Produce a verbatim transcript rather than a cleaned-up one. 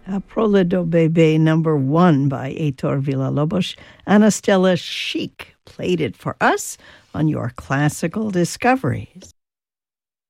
Prole do Bebe number one by Heitor Villa-Lobos. Ana Stella Chic played it for us on your Classical Discoveries.